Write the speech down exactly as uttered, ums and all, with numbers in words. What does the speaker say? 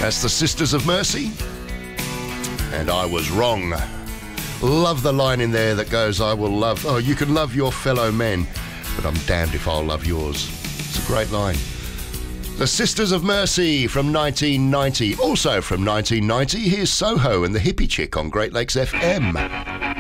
That's the Sisters of Mercy. And I was wrong. Love the line in there that goes, I will love, oh, you can love your fellow men, but I'm damned if I'll love yours. It's a great line. The Sisters of Mercy from nineteen ninety. Also from nineteen ninety, here's Soho and the Hippie Chick on Great Lakes F M.